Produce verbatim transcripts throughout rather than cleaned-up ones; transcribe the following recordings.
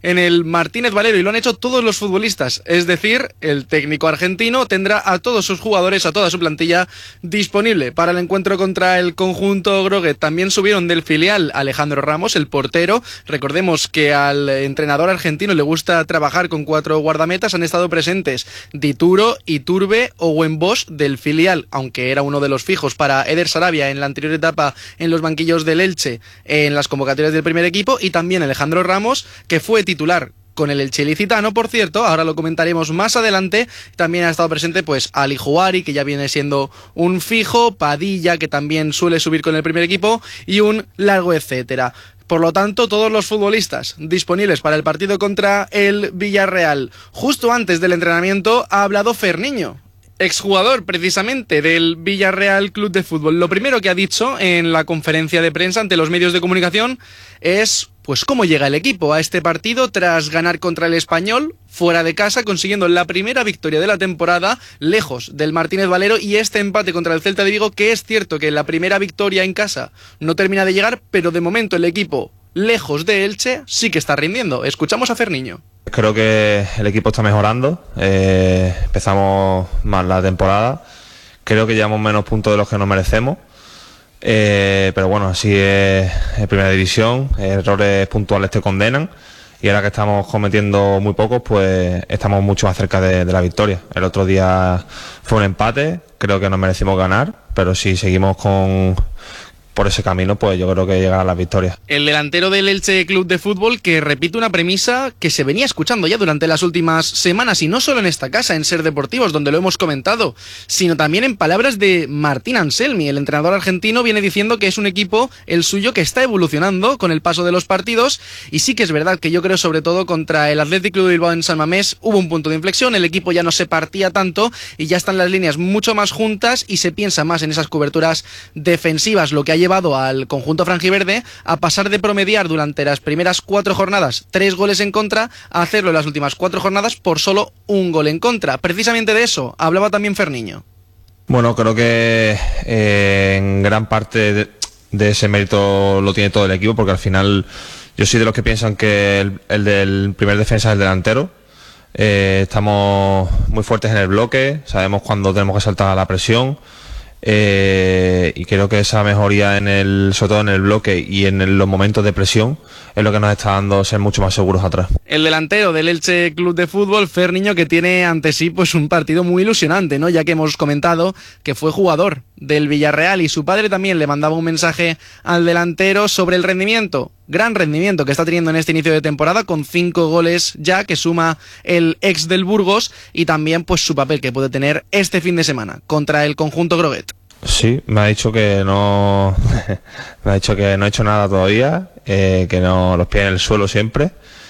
en el Martínez Valero y lo han hecho todos los futbolistas, es decir, el técnico argentino tendrá a todos sus jugadores, a toda su plantilla disponible para el encuentro contra el conjunto groguet. También subieron del filial Alejandro Ramos, el portero. Recordemos que al entrenador argentino le gusta trabajar con cuatro guardametas. Han estado presentes Dituro, Iturbe o Wenbosch del filial, aunque era uno de los fijos para Eder Sarabia en la anterior etapa en los banquillos del Elche en las convocatorias del primer equipo, y también Alejandro Ramos, que fue titular con el Elche ilicitano, por cierto, ahora lo comentaremos más adelante. También ha estado presente pues Ali Juari, que ya viene siendo un fijo, Padilla, que también suele subir con el primer equipo, y un largo etcétera. Por lo tanto, todos los futbolistas disponibles para el partido contra el Villarreal. Justo antes del entrenamiento ha hablado Ferniño, exjugador precisamente del Villarreal Club de Fútbol. Lo primero que ha dicho en la conferencia de prensa ante los medios de comunicación es pues cómo llega el equipo a este partido tras ganar contra el Español fuera de casa, consiguiendo la primera victoria de la temporada lejos del Martínez Valero, y este empate contra el Celta de Vigo, que es cierto que la primera victoria en casa no termina de llegar, pero de momento el equipo lejos de Elche sí que está rindiendo. Escuchamos a Ferniño. Creo que el equipo está mejorando, eh, empezamos mal la temporada, creo que llevamos menos puntos de los que nos merecemos, eh, pero bueno, así es en primera división, errores puntuales te condenan, y ahora que estamos cometiendo muy pocos, pues estamos mucho más cerca de, de la victoria. El otro día fue un empate, creo que nos merecimos ganar, pero si seguimos con... por ese camino, pues yo creo que llegará a las victorias. El delantero del Elche Club de Fútbol, que repite una premisa que se venía escuchando ya durante las últimas semanas, y no solo en esta casa, en Ser Deportivos, donde lo hemos comentado, sino también en palabras de Martín Anselmi. El entrenador argentino viene diciendo que es un equipo, el suyo, que está evolucionando con el paso de los partidos, y sí que es verdad que yo creo, sobre todo contra el Athletic Club de Bilbao en San Mamés, hubo un punto de inflexión, el equipo ya no se partía tanto y ya están las líneas mucho más juntas y se piensa más en esas coberturas defensivas, lo que ha llevado al conjunto franjiverde a pasar de promediar durante las primeras cuatro jornadas tres goles en contra a hacerlo en las últimas cuatro jornadas por solo un gol en contra. Precisamente de eso hablaba también Ferniño. Bueno, creo que eh, en gran parte de, de ese mérito lo tiene todo el equipo, porque al final yo soy de los que piensan que el, el del primer defensa es el delantero. Eh, estamos muy fuertes en el bloque, sabemos cuándo tenemos que saltar a la presión. Eh, y creo que esa mejoría en el, sobre todo en el bloque y en el, los momentos de presión, es lo que nos está dando ser mucho más seguros atrás. El delantero del Elche Club de Fútbol, Ferniño, que tiene ante sí pues un partido muy ilusionante, ¿no? Ya que hemos comentado que fue jugador del Villarreal y su padre también le mandaba un mensaje al delantero sobre el rendimiento, gran rendimiento que está teniendo en este inicio de temporada, con cinco goles ya que suma el ex del Burgos, y también pues su papel que puede tener este fin de semana contra el conjunto groguet. Sí, me ha dicho que no me ha dicho que no he hecho nada todavía, eh, que no, los pies en el suelo siempre,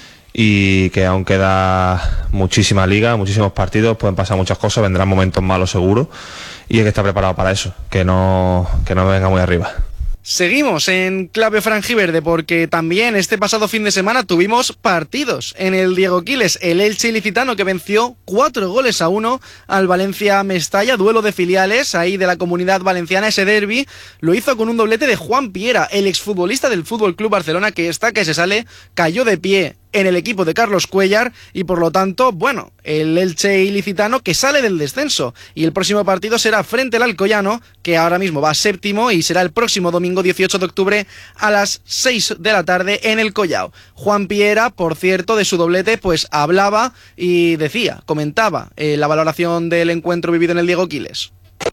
y que aún queda muchísima liga, muchísimos partidos, pueden pasar muchas cosas, vendrán momentos malos seguro, y hay que estar preparado para eso, que no, que no venga muy arriba. Seguimos en clave franjiverde, porque también este pasado fin de semana tuvimos partidos en el Diego Quiles. El Elche ilicitano, que venció cuatro goles a uno al Valencia Mestalla, duelo de filiales ahí de la Comunidad Valenciana. Ese derbi lo hizo con un doblete de Juan Piera, el exfutbolista del Fútbol Club Barcelona, que está que se sale, cayó de pie en el equipo de Carlos Cuéllar, y por lo tanto, bueno, el Elche ilicitano que sale del descenso, y el próximo partido será frente al Alcoyano, que ahora mismo va séptimo, y será el próximo domingo dieciocho de octubre a las seis de la tarde en el Collao. Juan Piera, por cierto, de su doblete, pues hablaba y decía, comentaba eh, la valoración del encuentro vivido en el Diego Quiles.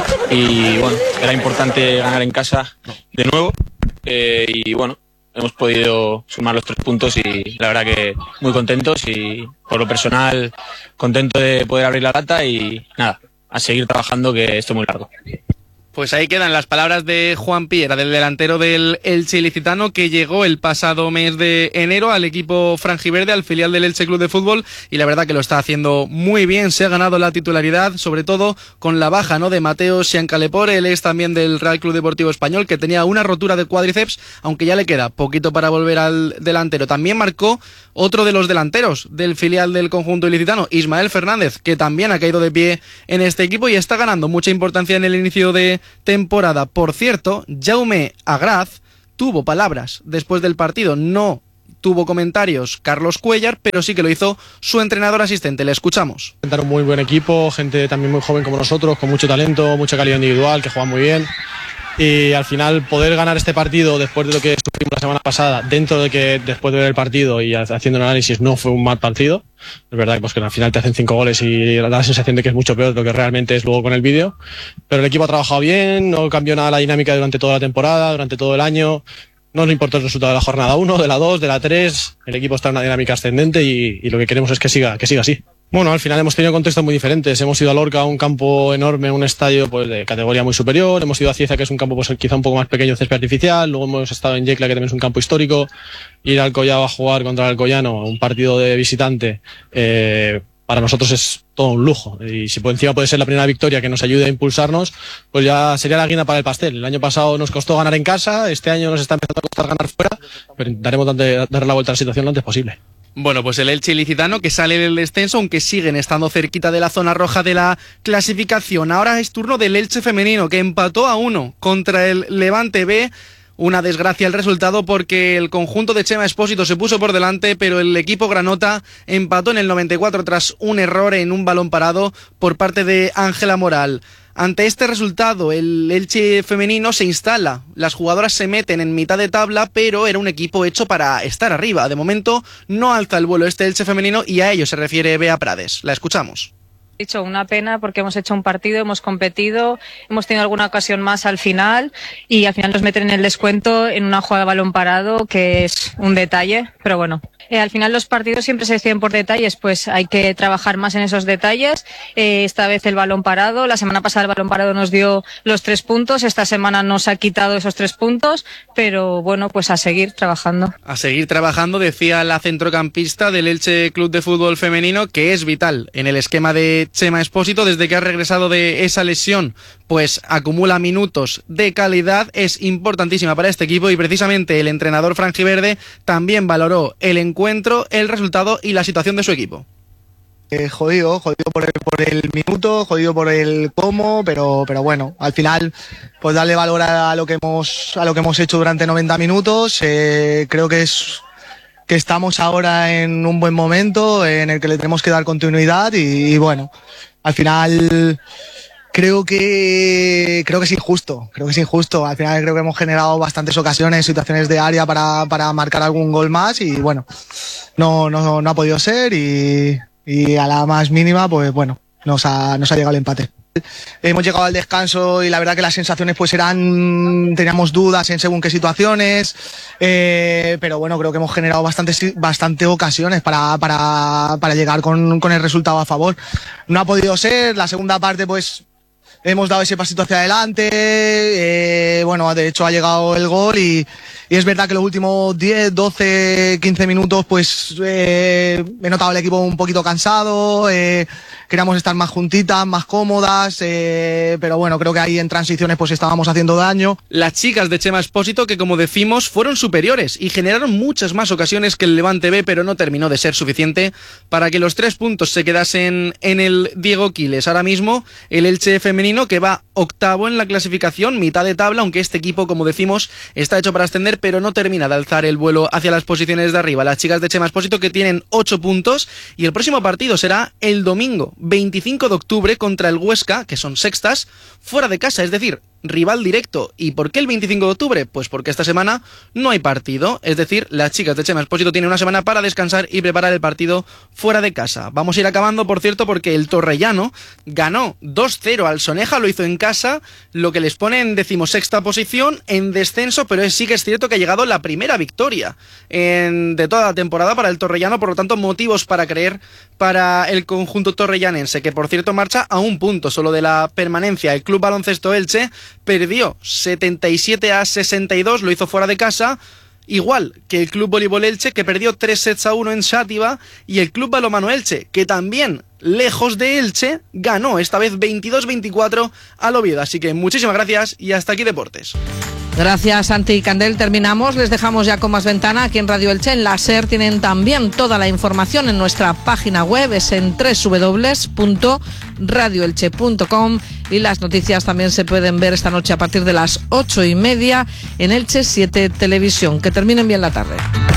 Y bueno, era importante ganar en casa de nuevo, eh, y bueno, hemos podido sumar los tres puntos y la verdad que muy contentos, y por lo personal contento de poder abrir la lata y nada, a seguir trabajando, que esto es muy largo. Pues ahí quedan las palabras de Juan Piera, del delantero del Elche ilicitano, que llegó el pasado mes de enero al equipo franjiverde, al filial del Elche Club de Fútbol, y la verdad que lo está haciendo muy bien. Se ha ganado la titularidad, sobre todo con la baja, ¿no?, de Mateo Siancalepor. Él es también del Real Club Deportivo Español, que tenía una rotura de cuádriceps, aunque ya le queda poquito para volver al delantero. También marcó otro de los delanteros del filial del conjunto ilicitano, Ismael Fernández, que también ha caído de pie en este equipo y está ganando mucha importancia en el inicio de temporada. Por cierto, Jaume Agraz tuvo palabras después del partido, no tuvo comentarios Carlos Cuéllar, pero sí que lo hizo su entrenador asistente. Le escuchamos. Un muy buen equipo, gente también muy joven como nosotros, con mucho talento, mucha calidad individual, que juega muy bien. Y al final poder ganar este partido después de lo que sufrimos la semana pasada, dentro de que después de ver el partido y haciendo un análisis no fue un mal partido, es verdad que, pues, que al final te hacen cinco goles y da la sensación de que es mucho peor de lo que realmente es luego con el vídeo, pero el equipo ha trabajado bien, no cambió nada la dinámica durante toda la temporada, durante todo el año, no nos importa el resultado de la jornada uno, de la dos, de la tres, el equipo está en una dinámica ascendente y, y lo que queremos es que siga, que siga así. Bueno, al final hemos tenido contextos muy diferentes. Hemos ido a Lorca, un campo enorme, un estadio pues de categoría muy superior. Hemos ido a Cieza, que es un campo pues quizá un poco más pequeño, césped artificial. Luego hemos estado en Yecla, que también es un campo histórico. Ir al Collao a jugar contra el Alcoyano, un partido de visitante, eh, para nosotros es todo un lujo. Y si por encima puede ser la primera victoria que nos ayude a impulsarnos, pues ya sería la guinda para el pastel. El año pasado nos costó ganar en casa, este año nos está empezando a costar ganar fuera, pero intentaremos dar la vuelta a la situación lo antes posible. Bueno, pues el Elche ilicitano que sale del descenso, aunque siguen estando cerquita de la zona roja de la clasificación. Ahora es turno del Elche femenino, que empató a uno contra el Levante B. Una desgracia el resultado porque el conjunto de Chema Espósito se puso por delante, pero el equipo granota empató en el noventa y cuatro tras un error en un balón parado por parte de Ángela Moral. Ante este resultado, el Elche femenino se instala. Las jugadoras se meten en mitad de tabla, pero era un equipo hecho para estar arriba. De momento no alza el vuelo este Elche femenino y a ello se refiere Bea Prades. La escuchamos. Dicho, una pena porque hemos hecho un partido, hemos competido, hemos tenido alguna ocasión más al final y al final nos meten en el descuento en una jugada de balón parado que es un detalle, pero bueno. Eh, al final los partidos siempre se deciden por detalles, pues hay que trabajar más en esos detalles. Eh, esta vez el balón parado, la semana pasada el balón parado nos dio los tres puntos, esta semana nos ha quitado esos tres puntos, pero bueno, pues a seguir trabajando. A seguir trabajando, decía la centrocampista del Elche Club de Fútbol Femenino, que es vital en el esquema de Chema Espósito desde que ha regresado de esa lesión, pues acumula minutos de calidad, es importantísima para este equipo y precisamente el entrenador franjiverde también valoró el encuentro, el resultado y la situación de su equipo. Eh, jodido, jodido por el, por el minuto, jodido por el cómo, pero, pero bueno, al final pues darle valor a lo que hemos, a lo que hemos hecho durante noventa minutos, eh, creo que es que estamos ahora en un buen momento en el que le tenemos que dar continuidad y, y bueno, al final creo que creo que es injusto, creo que es injusto. Al final creo que hemos generado bastantes ocasiones, situaciones de área para, para marcar algún gol más y bueno, no, no, no ha podido ser y, y a la más mínima pues bueno, nos ha, nos ha llegado el empate. Hemos llegado al descanso y la verdad que las sensaciones pues eran, teníamos dudas en según qué situaciones, eh, pero bueno, creo que hemos generado bastantes bastante ocasiones para, para, para llegar con, con el resultado a favor. No ha podido ser, la segunda parte pues hemos dado ese pasito hacia adelante, eh, bueno, de hecho ha llegado el gol y, y es verdad que los últimos diez, doce, quince minutos pues eh, he notado el equipo un poquito cansado, eh, queríamos estar más juntitas, más cómodas, eh, pero bueno, creo que ahí en transiciones pues estábamos haciendo daño. Las chicas de Chema Espósito, que como decimos fueron superiores y generaron muchas más ocasiones que el Levante B, pero no terminó de ser suficiente para que los tres puntos se quedasen en el Diego Quiles. Ahora mismo el Elche femenino que va octavo en la clasificación, mitad de tabla, aunque este equipo, como decimos, está hecho para ascender, pero no termina de alzar el vuelo hacia las posiciones de arriba. Las chicas de Chema Espósito que tienen ocho puntos y el próximo partido será el domingo veinticinco de octubre contra el Huesca, que son sextas, fuera de casa, es decir, rival directo. ¿Y por qué el veinticinco de octubre? Pues porque esta semana no hay partido, es decir, las chicas de Chema Espósito tienen una semana para descansar y preparar el partido fuera de casa. Vamos a ir acabando, por cierto, porque el Torrellano ganó dos cero al Soneja, lo hizo en casa, lo que les pone en decimosexta posición, en descenso, pero sí que es cierto que ha llegado la primera victoria en, de toda la temporada para el Torrellano, por lo tanto motivos para creer para el conjunto torrellanense, que por cierto marcha a un punto solo de la permanencia. El Club Baloncesto Elche perdió setenta y siete a sesenta y dos, lo hizo fuera de casa, igual que el Club Voleibol Elche, que perdió tres sets a uno en Xàtiva, y el Club Balonmano Elche, que también, lejos de Elche, ganó esta vez veintidós veinticuatro al Oviedo. Así que muchísimas gracias y hasta aquí Deportes. Gracias, Santi Candel. Terminamos. Les dejamos ya con más ventana aquí en Radio Elche. En la SER tienen también toda la información en nuestra página web, es en doble u doble u doble u punto radio elche punto com, y las noticias también se pueden ver esta noche a partir de las ocho y media en Elche siete Televisión. Que terminen bien la tarde.